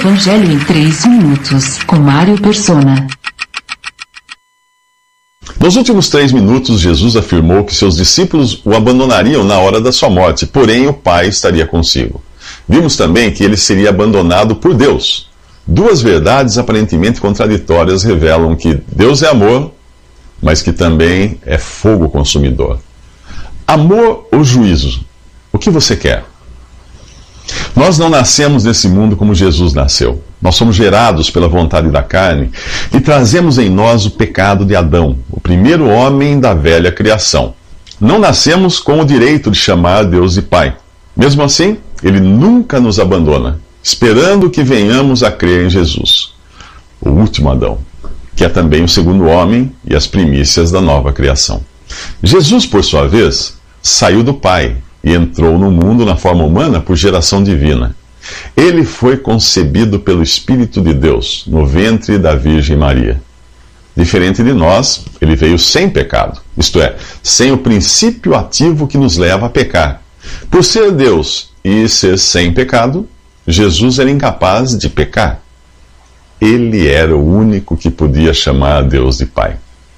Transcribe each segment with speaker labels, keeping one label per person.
Speaker 1: Evangelho em 3 minutos, com Mário Persona.
Speaker 2: Nos últimos 3 minutos, Jesus afirmou que seus discípulos o abandonariam na hora da sua morte, porém o Pai estaria consigo. Vimos também que ele seria abandonado por Deus. 2 verdades aparentemente contraditórias revelam que Deus é amor, mas que também é fogo consumidor. Amor ou juízo? O que você quer? Nós não nascemos nesse mundo como Jesus nasceu. Nós somos gerados pela vontade da carne e trazemos em nós o pecado de Adão, o primeiro homem da velha criação. Não nascemos com o direito de chamar Deus de Pai. Mesmo assim, Ele nunca nos abandona, esperando que venhamos a crer em Jesus, o último Adão, que é também o segundo homem e as primícias da nova criação. Jesus, por sua vez, saiu do Pai e entrou no mundo na forma humana por geração divina. Ele foi concebido pelo Espírito de Deus, no ventre da Virgem Maria. Diferente de nós, ele veio sem pecado, isto é, sem o princípio ativo que nos leva a pecar. Por ser Deus e ser sem pecado, Jesus era incapaz de pecar. Ele era o único que podia chamar a Deus de Pai.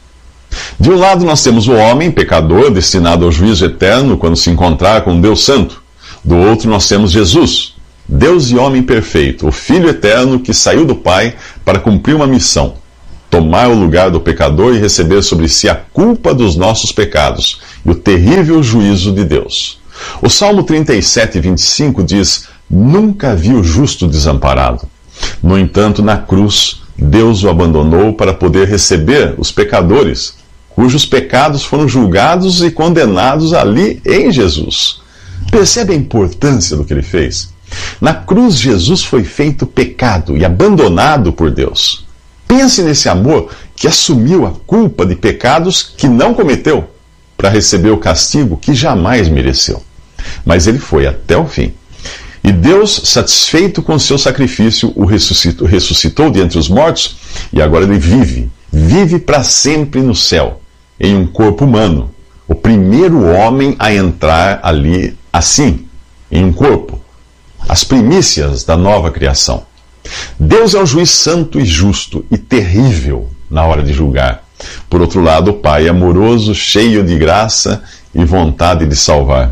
Speaker 2: De um lado nós temos o homem pecador, destinado ao juízo eterno quando se encontrar com Deus Santo. Do outro nós temos Jesus, Deus e homem perfeito, o Filho eterno que saiu do Pai para cumprir uma missão: tomar o lugar do pecador e receber sobre si a culpa dos nossos pecados e o terrível juízo de Deus. O Salmo 37, 25 diz: nunca vi o justo desamparado. No entanto, na cruz, Deus o abandonou para poder receber os pecadores, cujos pecados foram julgados e condenados ali em Jesus. Percebe a importância do que ele fez? Na cruz, Jesus foi feito pecado e abandonado por Deus. Pense nesse amor que assumiu a culpa de pecados que não cometeu, para receber o castigo que jamais mereceu. Mas ele foi até o fim. E Deus, satisfeito com seu sacrifício, o ressuscitou de entre os mortos, e agora ele vive para sempre no céu, em um corpo humano. O primeiro homem a entrar ali assim, em um corpo. As primícias da nova criação. Deus é um juiz santo e justo e terrível na hora de julgar. Por outro lado, o Pai é amoroso, cheio de graça e vontade de salvar.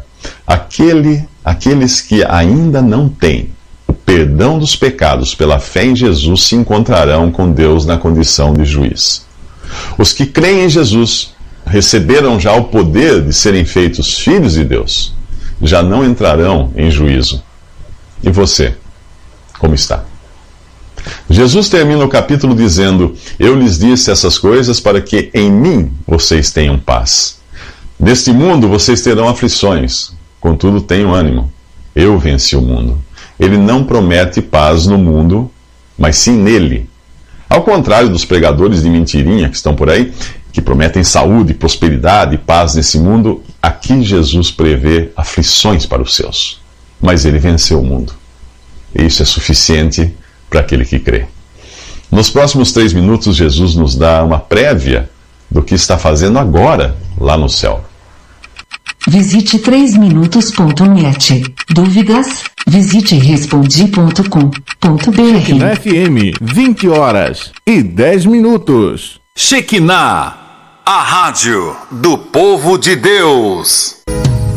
Speaker 2: Aqueles que ainda não têm o perdão dos pecados pela fé em Jesus se encontrarão com Deus na condição de juiz. Os que creem em Jesus receberam já o poder de serem feitos filhos de Deus. Já não entrarão em juízo. E você, como está? Jesus termina o capítulo dizendo: eu lhes disse essas coisas para que em mim vocês tenham paz. Neste mundo vocês terão aflições, contudo tenham ânimo. Eu venci o mundo. Ele não promete paz no mundo, mas sim nele. Ao contrário dos pregadores de mentirinha que estão por aí, que prometem saúde, prosperidade e paz nesse mundo, aqui Jesus prevê aflições para os seus. Mas ele venceu o mundo. E isso é suficiente para aquele que crê. Nos próximos 3 minutos, Jesus nos dá uma prévia do que está fazendo agora lá no céu.
Speaker 1: Visite 3minutos.net. Dúvidas? Visite respondi.com.br.
Speaker 3: Shekinah FM, 20 horas e 10 minutos.
Speaker 4: Shekinah, a rádio do povo de Deus.